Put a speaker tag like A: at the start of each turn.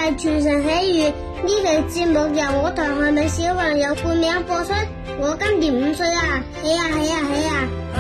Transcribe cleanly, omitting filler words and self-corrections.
A: 係傳承喜悅，呢期節目由我台下嘅小朋友冠名播出。我今年5歲啊，喜啊喜啊喜啊！